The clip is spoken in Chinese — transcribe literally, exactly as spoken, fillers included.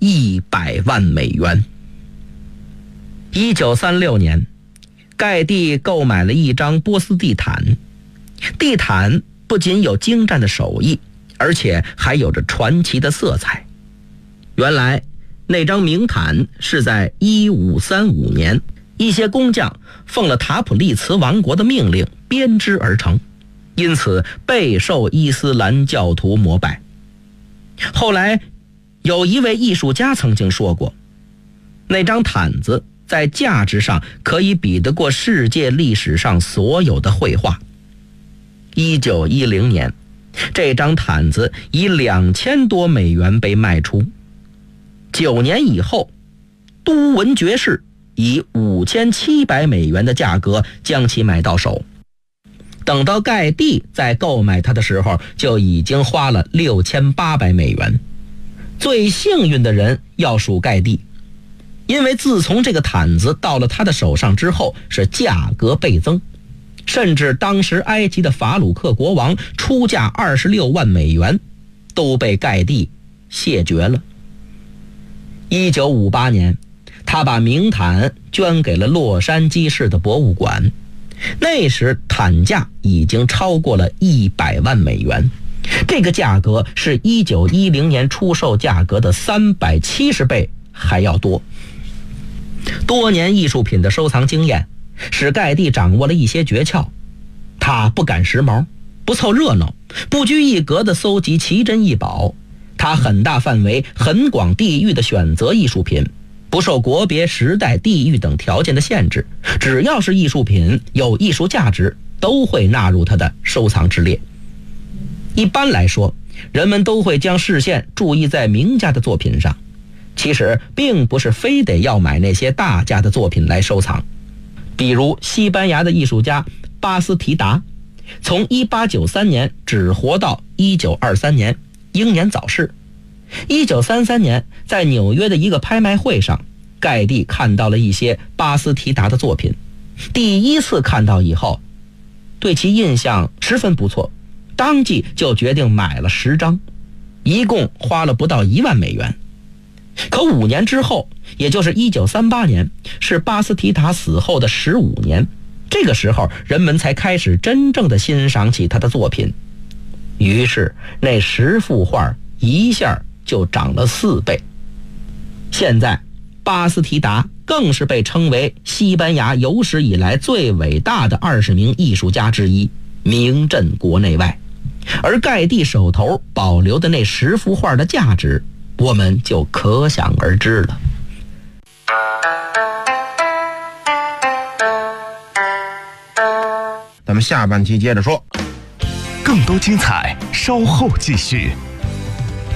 一百万美元。一九三六年，盖蒂购买了一张波斯地毯，地毯不仅有精湛的手艺，而且还有着传奇的色彩。原来那张名毯是在一五三五年，一些工匠奉了塔普利茨王国的命令编织而成，因此备受伊斯兰教徒膜拜。后来有一位艺术家曾经说过，那张毯子在价值上可以比得过世界历史上所有的绘画。一九一零年，这张毯子以两千多美元被卖出。九年以后，都文爵士以五千七百美元的价格将其买到手。等到盖蒂在购买它的时候，就已经花了六千八百美元。最幸运的人要数盖蒂，因为自从这个毯子到了他的手上之后，是价格倍增，甚至当时埃及的法鲁克国王出价二十六万美元，都被盖蒂谢绝了。一九五八年，他把名毯捐给了洛杉矶市的博物馆，那时毯价已经超过了一百万美元，这个价格是一九一零年出售价格的三百七十倍还要多。多年艺术品的收藏经验使盖蒂掌握了一些诀窍，他不赶时髦，不凑热闹，不拘一格地搜集奇珍异宝，他很大范围很广地域的选择艺术品，不受国别时代地域等条件的限制，只要是艺术品有艺术价值，都会纳入他的收藏之列。一般来说，人们都会将视线注意在名家的作品上，其实并不是非得要买那些大家的作品来收藏。比如西班牙的艺术家巴斯提达，从一八九三年只活到一九二三年，英年早逝。一九三三年，在纽约的一个拍卖会上，盖蒂看到了一些巴斯提达的作品，第一次看到以后，对其印象十分不错，当即就决定买了十张，一共花了不到一万美元。可五年之后，也就是一九三八年，是巴斯提达死后的十五年，这个时候人们才开始真正的欣赏起他的作品。于是那十幅画一下就涨了四倍。现在巴斯提达更是被称为西班牙有史以来最伟大的二十名艺术家之一，名震国内外。而盖蒂手头保留的那十幅画的价值，我们就可想而知了。 咱们下半期接着说， 更多精彩稍后继续。